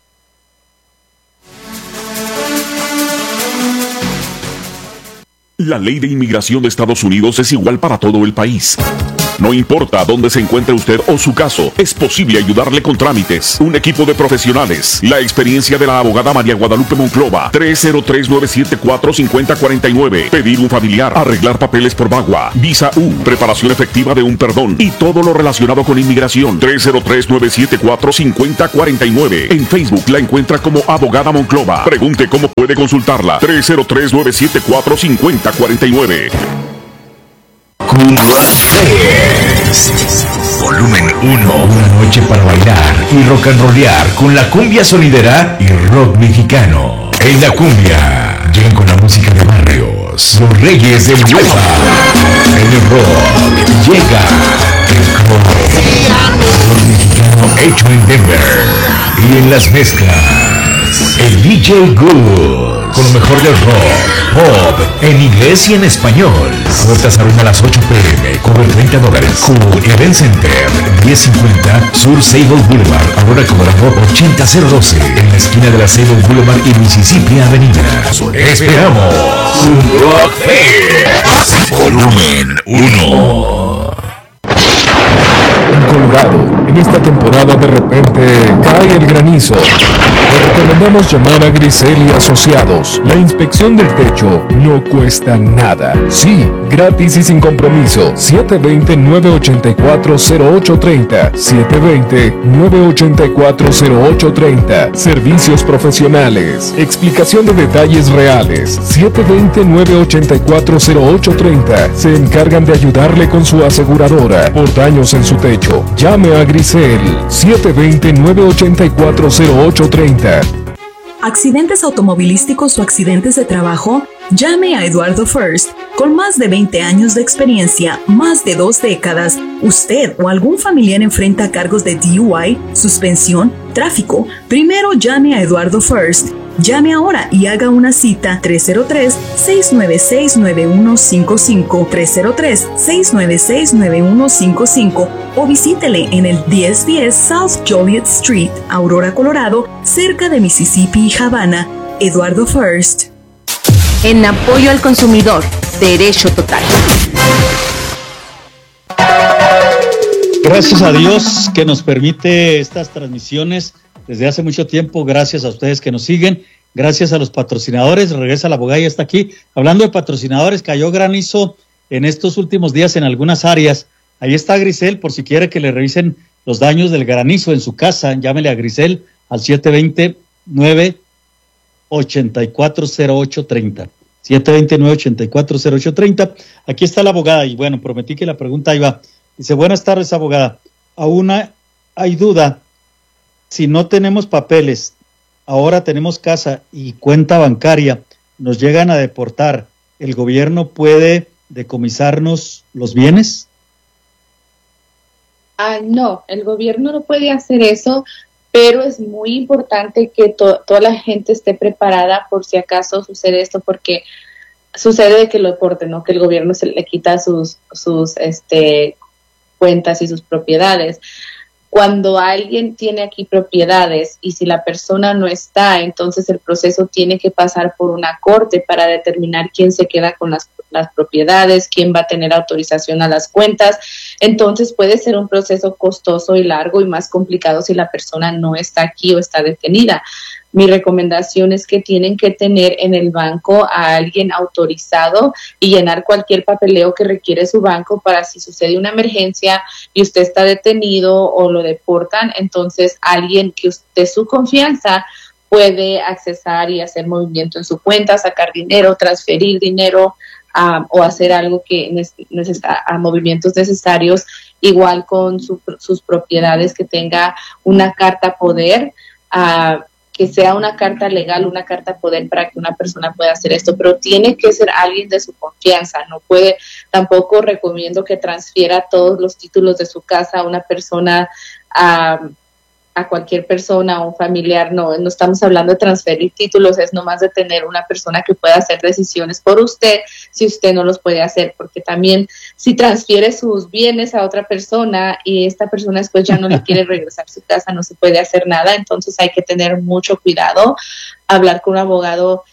La ley de inmigración de Estados Unidos es igual para todo el país. No importa dónde se encuentre usted o su caso, es posible ayudarle con trámites. Un equipo de profesionales. La experiencia de la abogada María Guadalupe Monclova. 303-974-5049. Pedir un familiar. Arreglar papeles por VAWA. Visa U. Preparación efectiva de un perdón. Y todo lo relacionado con inmigración. 303-974-5049. En Facebook la encuentra como Abogada Monclova. Pregunte cómo puede consultarla. 303-974-5049. Cumbia Fest. Volumen 1. Una noche para bailar y rock and rollear con la cumbia sonidera y rock mexicano. En la cumbia llegan con la música de barrios, los reyes del hueva. En el rock llega el rock mexicano hecho en Denver. Y en las mezclas, el DJ Good. Con lo mejor del rock, pop, en inglés y en español. Puertas abren a las 8 p.m. Cover $30. Q Event Center, 1050 Sur Sable Boulevard, Aurora, Colorado 80012. En la esquina de la Sable Boulevard y Mississippi Avenida. Esperamos un Rock Fest. Volumen 1. En Colorado, en esta temporada de repente cae el granizo. Te recomendamos llamar a Grisel y Asociados. La inspección del techo no cuesta nada. Sí, gratis y sin compromiso. 720-984-0830. 720-984-0830. Servicios profesionales. Explicación de detalles reales. 720-984-0830. Se encargan de ayudarle con su aseguradora por daños en su techo. Llame a Grisel. 720-984-0830. ¿Accidentes automovilísticos o accidentes de trabajo? Llame a Eduardo First. Con más de 20 años de experiencia, más de 2 décadas, usted o algún familiar enfrenta cargos de DUI, suspensión, tráfico. Primero llame a Eduardo First. Llame ahora y haga una cita 303-696-9155, 303-696-9155 o visítele en el 1010 South Joliet Street, Aurora, Colorado, cerca de Mississippi y Havana. Eduardo First. En apoyo al consumidor, Derecho Total. Gracias a Dios que nos permite estas transmisiones desde hace mucho tiempo. Gracias a ustedes que nos siguen. Gracias a los patrocinadores. Regresa la abogada y está aquí. Hablando de patrocinadores, cayó granizo en estos últimos días en algunas áreas. Ahí está Grisel, por si quiere que le revisen los daños del granizo en su casa. Llámele a Grisel al 720-984-0830. 720-984-0830. Aquí está la abogada y bueno, prometí que la pregunta iba. Dice, buenas tardes, abogada. Aún hay duda. Si no tenemos papeles, ahora tenemos casa y cuenta bancaria, nos llegan a deportar, ¿el gobierno puede decomisarnos los bienes? No, el gobierno no puede hacer eso, pero es muy importante que toda la gente esté preparada por si acaso sucede esto, porque sucede que lo deporten, ¿no? Que el gobierno se le quita sus cuentas y sus propiedades. Cuando alguien tiene aquí propiedades y si la persona no está, entonces el proceso tiene que pasar por una corte para determinar quién se queda con las propiedades, quién va a tener autorización a las cuentas. Entonces puede ser un proceso costoso y largo y más complicado si la persona no está aquí o está detenida. Mi recomendación es que tienen que tener en el banco a alguien autorizado y llenar cualquier papeleo que requiere su banco para si sucede una emergencia y usted está detenido o lo deportan, entonces alguien que de su confianza puede accesar y hacer movimiento en su cuenta, sacar dinero, transferir dinero o hacer algo que necesita movimientos necesarios, igual con sus propiedades, que tenga una carta poder, que sea una carta legal, una carta poder para que una persona pueda hacer esto, pero tiene que ser alguien de su confianza. No puede, tampoco recomiendo que transfiera todos los títulos de su casa a una persona a cualquier persona o un familiar, no estamos hablando de transferir títulos, es nomás de tener una persona que pueda hacer decisiones por usted si usted no los puede hacer, porque también si transfiere sus bienes a otra persona y esta persona después ya no le quiere regresar a su casa, no se puede hacer nada, entonces hay que tener mucho cuidado, hablar con un abogado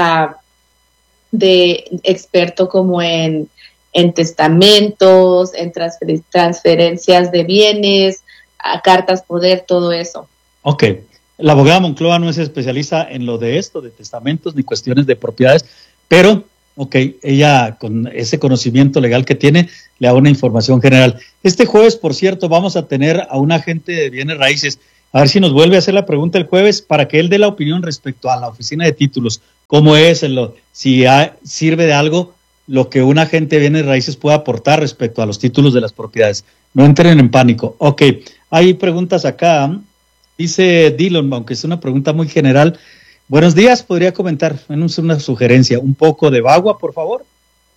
de experto como en testamentos, en transferencias de bienes, a cartas poder, todo eso. Ok. La abogada Monclova no es especialista en lo de esto, de testamentos ni cuestiones de propiedades, pero, ok, ella con ese conocimiento legal que tiene, le da una información general. Este jueves, por cierto, vamos a tener a un agente de bienes raíces, a ver si nos vuelve a hacer la pregunta el jueves para que él dé la opinión respecto a la oficina de títulos, cómo es, si sirve de algo lo que un agente de bienes raíces puede aportar respecto a los títulos de las propiedades. No entren en pánico. Ok, hay preguntas acá. Dice Dillon, aunque es una pregunta muy general. Buenos días, podría comentar, una sugerencia, un poco de VAWA, por favor.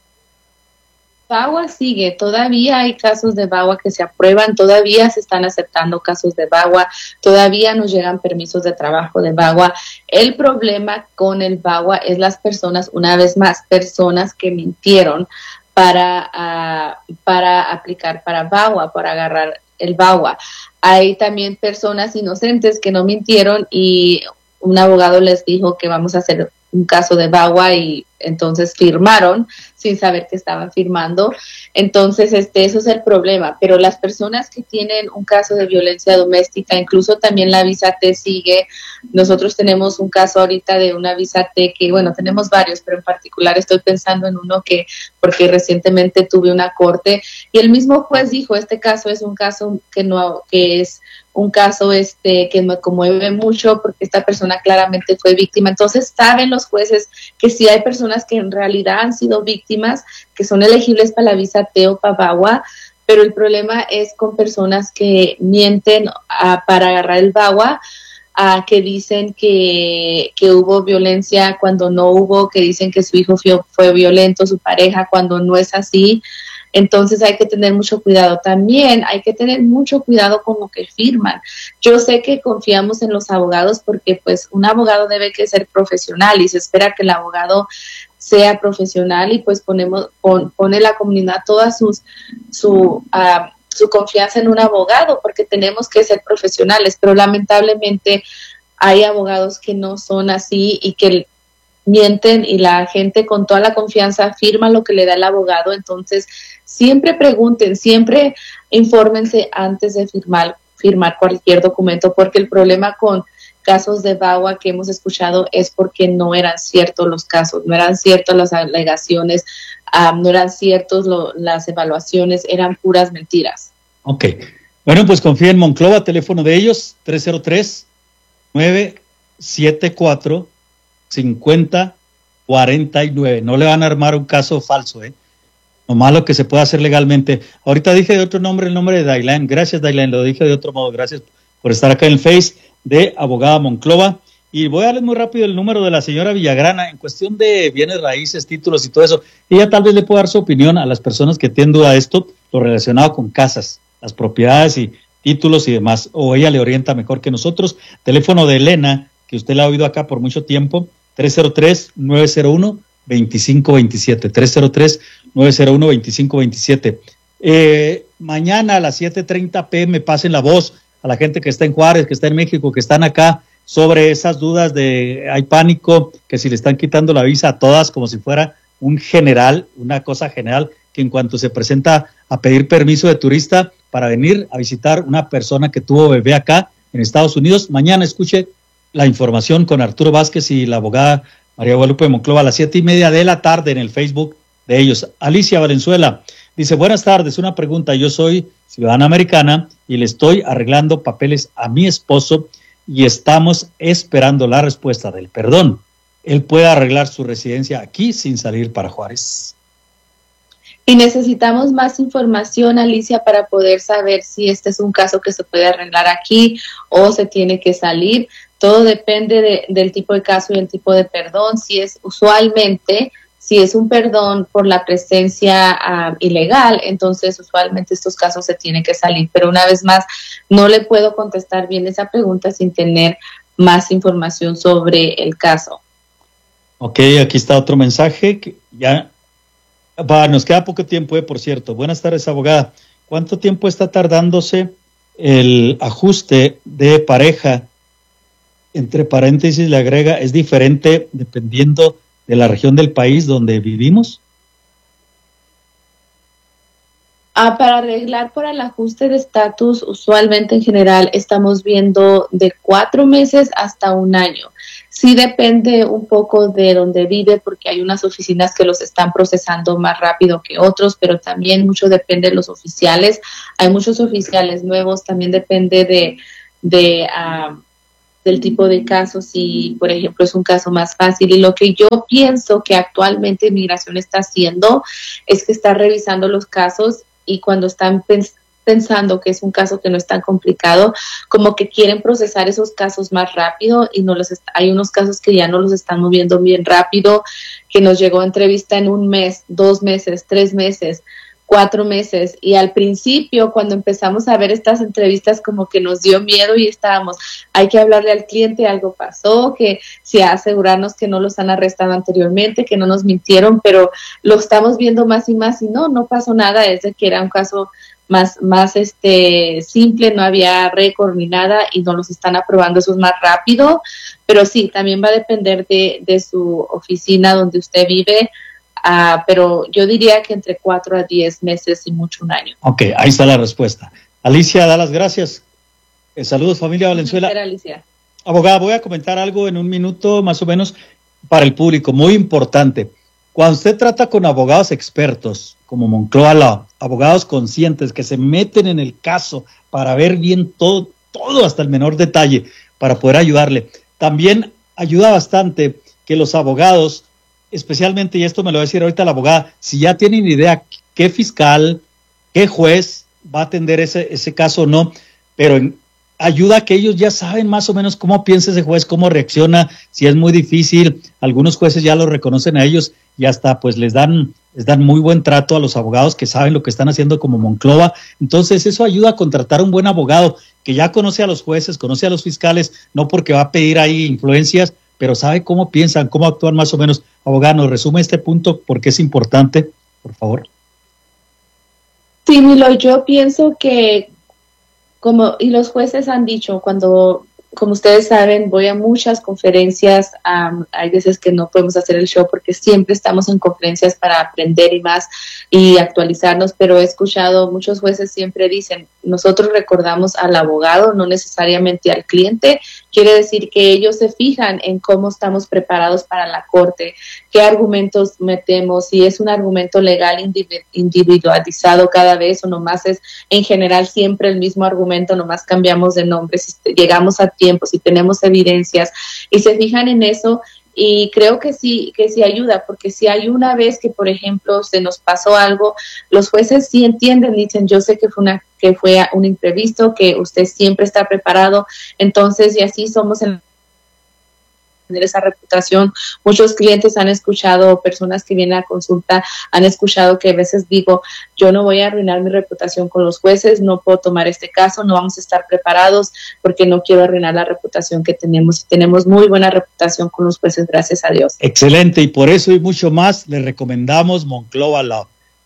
VAWA sigue, todavía hay casos de VAWA que se aprueban, todavía se están aceptando casos de VAWA, todavía nos llegan permisos de trabajo de VAWA. El problema con el VAWA es las personas, una vez más, personas que mintieron para aplicar para VAWA, para agarrar el VAWA. Hay también personas inocentes que no mintieron y un abogado les dijo que vamos a hacer un caso de VAWA y entonces firmaron sin saber que estaban firmando. Entonces, eso es el problema. Pero las personas que tienen un caso de violencia doméstica, incluso también la visa T sigue. Nosotros tenemos un caso ahorita de una visa T que, bueno, tenemos varios, pero en particular estoy pensando en uno porque recientemente tuve una corte y el mismo juez dijo, este caso es un caso que es un caso que me conmueve mucho porque esta persona claramente fue víctima. Entonces saben los jueces que si hay personas que en realidad han sido víctimas, que son elegibles para la visa T o para VAWA, pero el problema es con personas que mienten para agarrar el VAWA, que dicen que hubo violencia cuando no hubo, que dicen que su hijo fue violento, su pareja, cuando no es así. Entonces hay que tener mucho cuidado. También hay que tener mucho cuidado con lo que firman. Yo sé que confiamos en los abogados porque pues un abogado debe que ser profesional y se espera que el abogado sea profesional y pues pone la comunidad toda su confianza en un abogado porque tenemos que ser profesionales, pero lamentablemente hay abogados que no son así y que mienten y la gente con toda la confianza firma lo que le da el abogado. Entonces siempre pregunten, siempre infórmense antes de firmar cualquier documento, porque el problema con casos de VAWA que hemos escuchado es porque no eran ciertos los casos, no eran ciertas las alegaciones, no eran ciertos las evaluaciones, eran puras mentiras. Ok, bueno, pues confía en Monclova, teléfono de ellos, 303-974-5049. No le van a armar un caso falso, nomás lo que se puede hacer legalmente. Ahorita dije de otro nombre, el nombre de Dailan. Gracias, Dailan, lo dije de otro modo. Gracias por estar acá en el Face de Abogada Monclova. Y voy a darles muy rápido el número de la señora Villagrana en cuestión de bienes raíces, títulos y todo eso. Ella tal vez le pueda dar su opinión a las personas que tienen duda de esto, lo relacionado con casas, las propiedades y títulos y demás. O ella le orienta mejor que nosotros. Teléfono de Elena, que usted la ha oído acá por mucho tiempo, 303-901-2527. 303-901-2527. Mañana a las 7:30 p.m. pasen la voz a la gente que está en Juárez, que está en México, que están acá, sobre esas dudas de hay pánico, que si le están quitando la visa a todas como si fuera un general, una cosa general, que en cuanto se presenta a pedir permiso de turista para venir a visitar una persona que tuvo bebé acá en Estados Unidos, mañana escuche la información con Arturo Vázquez y la abogada María Guadalupe Monclova a las 7:30 de la tarde en el Facebook de ellos. Alicia Valenzuela dice, buenas tardes, una pregunta, yo soy ciudadana americana y le estoy arreglando papeles a mi esposo y estamos esperando la respuesta del perdón. ¿Él puede arreglar su residencia aquí sin salir para Juárez? Y necesitamos más información, Alicia, para poder saber si este es un caso que se puede arreglar aquí o se tiene que salir. Todo depende del tipo de caso y el tipo de perdón. Si es usualmente, Si es un perdón por la presencia ilegal, entonces usualmente estos casos se tienen que salir. Pero una vez más, no le puedo contestar bien esa pregunta sin tener más información sobre el caso. Ok, aquí está otro mensaje. Que ya nos queda poco tiempo, por cierto. Buenas tardes, abogada. ¿Cuánto tiempo está tardándose el ajuste de pareja? Entre paréntesis le agrega, ¿es diferente dependiendo de la región del país donde vivimos? Para arreglar por el ajuste de estatus, usualmente en general estamos viendo de 4 meses hasta 1 año. Sí depende un poco de donde vive, porque hay unas oficinas que los están procesando más rápido que otros, pero también mucho depende de los oficiales. Hay muchos oficiales nuevos, también depende del tipo de caso, si por ejemplo es un caso más fácil. Y lo que yo pienso que actualmente Inmigración está haciendo es que está revisando los casos, y cuando están pensando que es un caso que no es tan complicado, como que quieren procesar esos casos más rápido, y hay unos casos que ya no los están moviendo bien rápido, que nos llegó a entrevista en 1 mes, 2 meses, 3 meses, 4 meses, y al principio cuando empezamos a ver estas entrevistas como que nos dio miedo y estábamos, hay que hablarle al cliente, algo pasó, que si asegurarnos que no los han arrestado anteriormente, que no nos mintieron, pero lo estamos viendo más y más, y no pasó nada, es de que era un caso más simple, no había récord ni nada, y no los están aprobando esos más rápido. Pero sí, también va a depender de su oficina donde usted vive. Pero yo diría que entre 4 a 10 meses y mucho 1 año. Ok, ahí está la respuesta. Alicia, da las gracias. Saludos, familia Valenzuela. Alicia. Abogada, voy a comentar algo en 1 minuto más o menos para el público, muy importante. Cuando usted trata con abogados expertos, como Moncloa Law, abogados conscientes que se meten en el caso para ver bien todo hasta el menor detalle, para poder ayudarle. También ayuda bastante que los abogados, especialmente, y esto me lo va a decir ahorita la abogada, si ya tienen idea qué fiscal, qué juez va a atender ese caso o no, pero ayuda a que ellos ya saben más o menos cómo piensa ese juez, cómo reacciona, si es muy difícil. Algunos jueces ya lo reconocen a ellos y hasta pues les dan muy buen trato a los abogados que saben lo que están haciendo, como Monclova. Entonces eso ayuda a contratar un buen abogado que ya conoce a los jueces, conoce a los fiscales, no porque va a pedir ahí influencias, pero sabe cómo piensan, cómo actúan más o menos. Abogado, ¿nos resume este punto porque es importante, por favor? Sí, Milo, yo pienso que y los jueces han dicho, como ustedes saben, voy a muchas conferencias, hay veces que no podemos hacer el show porque siempre estamos en conferencias para aprender y más y actualizarnos, pero he escuchado muchos jueces siempre dicen, nosotros recordamos al abogado, no necesariamente al cliente. Quiere decir que ellos se fijan en cómo estamos preparados para la corte, qué argumentos metemos, si es un argumento legal individualizado cada vez o nomás es en general siempre el mismo argumento, nomás cambiamos de nombre, si llegamos a tiempo, si tenemos evidencias, y se fijan en eso. Y creo que sí ayuda, porque si hay una vez que, por ejemplo, se nos pasó algo, los jueces sí entienden, dicen, yo sé que fue un imprevisto, que usted siempre está preparado, entonces, y así somos en esa reputación. Muchos clientes han escuchado, personas que vienen a consulta, han escuchado que a veces digo, yo no voy a arruinar mi reputación con los jueces, no puedo tomar este caso, no vamos a estar preparados porque no quiero arruinar la reputación que tenemos. Tenemos muy buena reputación con los jueces, gracias a Dios. Excelente, y por eso y mucho más le recomendamos Monclova Law.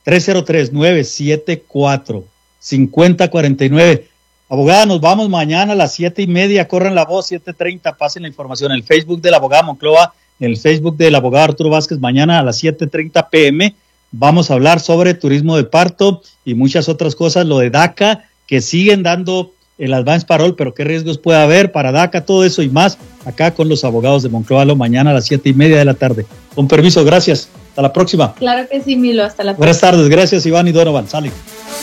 303-974-5049. Abogada, nos vamos mañana a las 7:30, corran la voz, 7:30, pasen la información en el Facebook de la abogada Monclova, en el Facebook del abogado Arturo Vázquez. Mañana a las 7:30 p.m. vamos a hablar sobre turismo de parto y muchas otras cosas, lo de DACA, que siguen dando el advance parole, pero qué riesgos puede haber para DACA, todo eso y más, acá con los abogados de Monclova, mañana a las 7:30 de la tarde. Con permiso, gracias. Hasta la próxima. Claro que sí, Milo, hasta la próxima. Buenas tardes, gracias Iván y Donovan. Sale.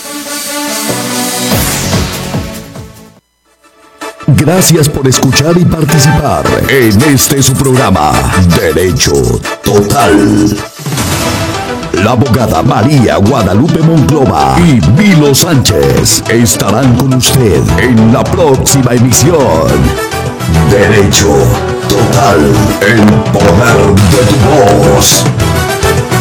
Gracias por escuchar y participar en este su programa, Derecho Total. La abogada María Guadalupe Monclova y Milo Sánchez estarán con usted en la próxima emisión. Derecho Total, el poder de tu voz.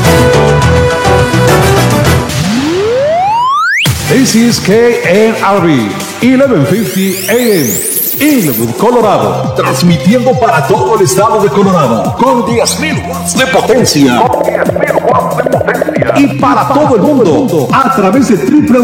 KNRB 1150 AM. Inwood, Colorado, transmitiendo para todo el estado de Colorado con 10,000 watts de potencia. Y para todo el mundo a través de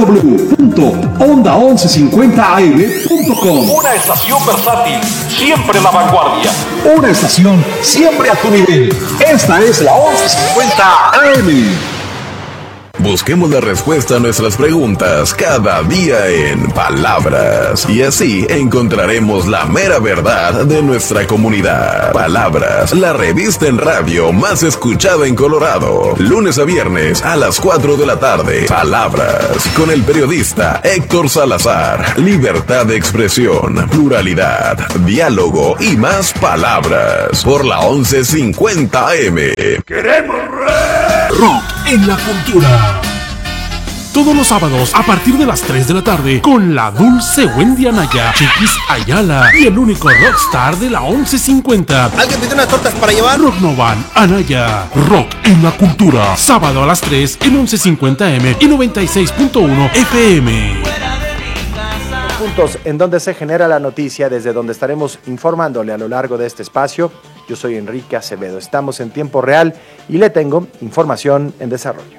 www.onda1150am.com. Una estación versátil, siempre la vanguardia. Una estación siempre a tu nivel. Esta es la 1150 AM. Busquemos la respuesta a nuestras preguntas cada día en Palabras, y así encontraremos la mera verdad de nuestra comunidad. Palabras, la revista en radio más escuchada en Colorado, lunes a viernes a las 4 de la tarde. Palabras, con el periodista Héctor Salazar. Libertad de expresión, pluralidad, diálogo y más palabras por la 1150 AM. ¡Queremos rock en la cultura! Todos los sábados a partir de las 3 de la tarde con la dulce Wendy Anaya, Chiquis Ayala y el único rockstar de la 1150. ¿Alguien pidió unas tortas para llevar? Rock Novan, Anaya, rock en la cultura. Sábado a las 3 en 1150M y 96.1 FM. Puntos en donde se genera la noticia, desde donde estaremos informándole a lo largo de este espacio. Yo soy Enrique Acevedo. Estamos en tiempo real y le tengo información en desarrollo.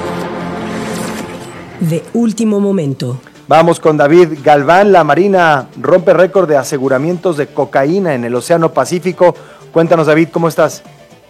De último momento. Vamos con David Galván. La Marina rompe récord de aseguramientos de cocaína en el Océano Pacífico. Cuéntanos, David, ¿cómo estás?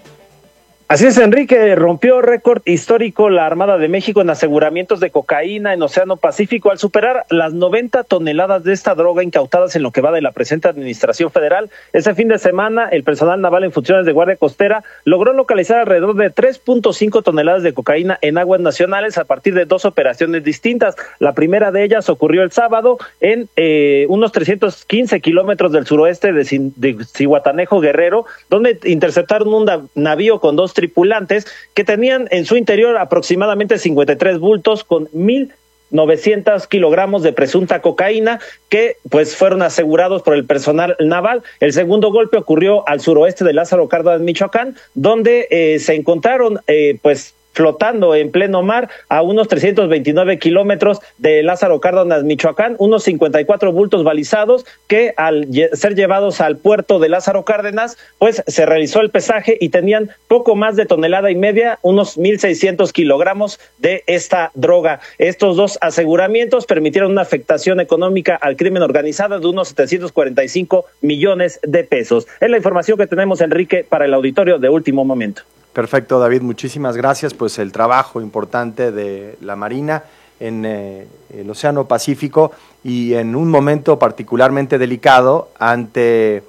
Así es, Enrique, rompió récord histórico la Armada de México en aseguramientos de cocaína en Océano Pacífico al superar las 90 toneladas de esta droga incautadas en lo que va de la presente administración federal. Ese fin de semana, el personal naval en funciones de Guardia Costera logró localizar alrededor de 3.5 toneladas de cocaína en aguas nacionales a partir de 2 operaciones distintas. La primera de ellas ocurrió el sábado en unos 315 kilómetros del suroeste de Zihuatanejo, Guerrero, donde interceptaron un navío con 2 tripulantes que tenían en su interior aproximadamente 53 bultos con 1,900 kilogramos de presunta cocaína que pues fueron asegurados por el personal naval. El segundo golpe ocurrió al suroeste de Lázaro Cárdenas, Michoacán, donde se encontraron flotando en pleno mar a unos 329 kilómetros de Lázaro Cárdenas, Michoacán, unos 54 bultos balizados que al ser llevados al puerto de Lázaro Cárdenas, pues se realizó el pesaje y tenían poco más de 1,5 toneladas, unos 1,600 kilogramos de esta droga. Estos 2 aseguramientos permitieron una afectación económica al crimen organizado de unos 745 millones de pesos. Es la información que tenemos, Enrique, para el auditorio de último momento. Perfecto, David, muchísimas gracias. Pues el trabajo importante de la Marina en el Océano Pacífico y en un momento particularmente delicado ante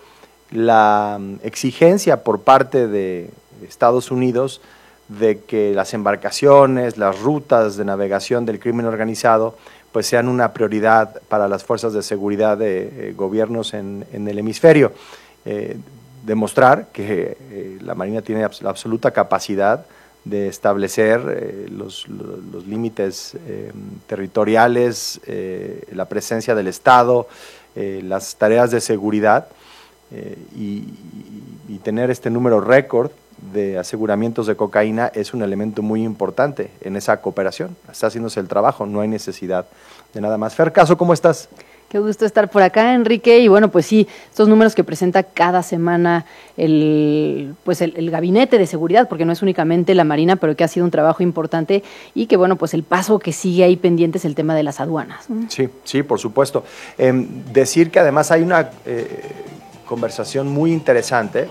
la exigencia por parte de Estados Unidos de que las embarcaciones, las rutas de navegación del crimen organizado pues sean una prioridad para las fuerzas de seguridad de gobiernos en el hemisferio. Demostrar que la Marina tiene la absoluta capacidad de establecer los límites territoriales, la presencia del Estado, las tareas de seguridad y tener este número récord de aseguramientos de cocaína es un elemento muy importante en esa cooperación. Está haciéndose el trabajo, no hay necesidad de nada más. Fer Caso, ¿cómo estás? Qué gusto estar por acá, Enrique. Y bueno, pues sí, estos números que presenta cada semana el Gabinete de Seguridad, porque no es únicamente la Marina, pero que ha sido un trabajo importante y que bueno, pues el paso que sigue ahí pendiente es el tema de las aduanas. Sí, por supuesto. Decir que además hay una conversación muy interesante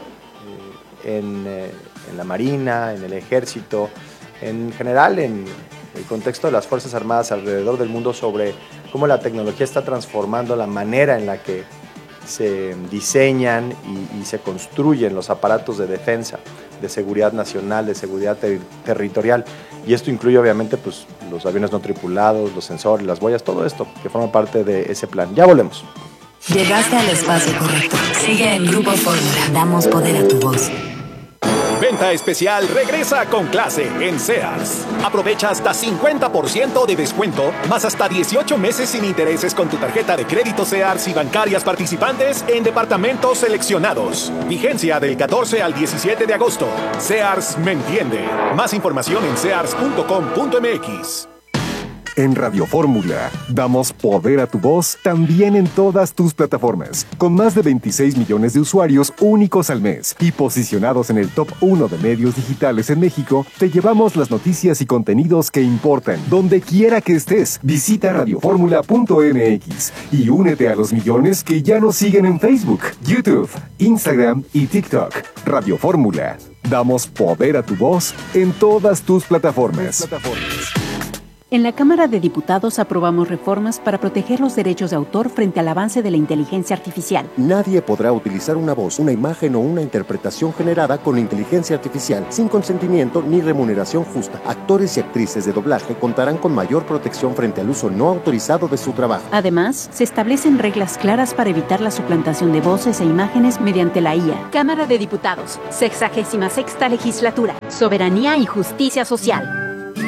en la Marina, en el Ejército, en general en el contexto de las Fuerzas Armadas alrededor del mundo sobre cómo la tecnología está transformando la manera en la que se diseñan y se construyen los aparatos de defensa, de seguridad nacional, de seguridad territorial. Y esto incluye obviamente pues, los aviones no tripulados, los sensores, las boyas, todo esto que forma parte de ese plan. Ya volvemos. Llegaste al espacio correcto. Sigue en Grupo Fórmula. Damos poder a tu voz. Venta especial regresa con clase en Sears. Aprovecha hasta 50% de descuento, más hasta 18 meses sin intereses con tu tarjeta de crédito Sears y bancarias participantes en departamentos seleccionados. Vigencia del 14 al 17 de agosto. Sears me entiende. Más información en sears.com.mx. En Radio Fórmula, damos poder a tu voz también en todas tus plataformas, con más de 26 millones de usuarios únicos al mes y posicionados en el top 1 de medios digitales en México, te llevamos las noticias y contenidos que importan, donde quiera que estés. Visita radioformula.mx y únete a los millones que ya nos siguen en Facebook, YouTube, Instagram y TikTok. Radio Fórmula, damos poder a tu voz en todas tus plataformas. En la Cámara de Diputados aprobamos reformas para proteger los derechos de autor frente al avance de la inteligencia artificial. Nadie podrá utilizar una voz, una imagen o una interpretación generada con inteligencia artificial sin consentimiento ni remuneración justa. Actores y actrices de doblaje contarán con mayor protección frente al uso no autorizado de su trabajo. Además, se establecen reglas claras para evitar la suplantación de voces e imágenes mediante la IA. Cámara de Diputados, 66ª Legislatura. Soberanía y justicia social.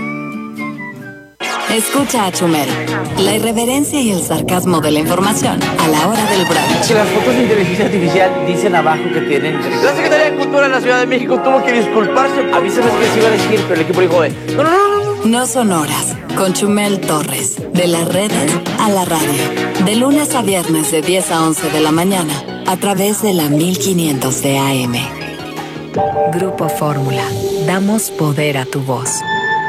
Escucha a Chumel, la irreverencia y el sarcasmo de la información a la hora del brunch. Que las fotos de inteligencia artificial dicen abajo que tienen... La Secretaría de Cultura de la Ciudad de México tuvo que disculparse. Avísame que se iba a decir, pero el equipo dijo no. No son horas, con Chumel Torres, de las redes a la radio. De lunes a viernes de 10 a 11 de la mañana, a través de la 1500 de AM. Grupo Fórmula, damos poder a tu voz.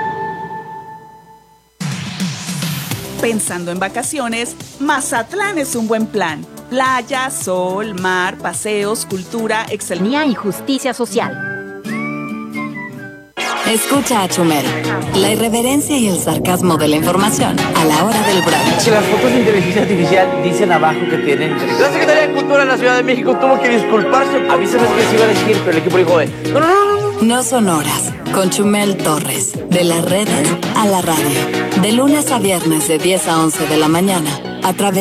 Pensando en vacaciones, Mazatlán es un buen plan. Playa, sol, mar, paseos, cultura, excelencia y justicia social. Escucha a Chumel, la irreverencia y el sarcasmo de la información a la hora del brunch. Que las fotos de inteligencia artificial dicen abajo que tienen... La Secretaría de Cultura de la Ciudad de México tuvo que disculparse. Avísame que se iba a decir, pero el equipo dijo No son horas, con Chumel Torres, de las redes a la radio. De lunes a viernes de 10 a 11 de la mañana, a través